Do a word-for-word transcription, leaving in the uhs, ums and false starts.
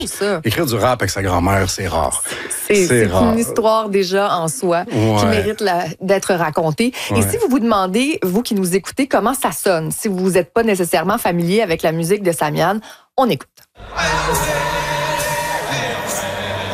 ça. Écrire du rap avec sa grand-mère, c'est rare. C'est, c'est une histoire déjà en soi ouais. qui mérite la, d'être racontée. Ouais. Et si vous vous demandez, vous qui nous écoutez, comment ça sonne, si vous n'êtes pas nécessairement familier avec la musique de Samian, on écoute.